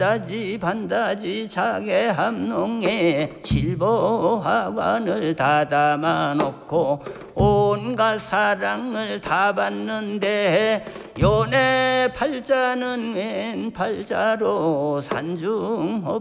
반다지 반다지 자개 함농에 칠보화관을 다 담아놓고 온갖 사랑을 다 받는데 연애 팔자는 웬 팔자로 산중업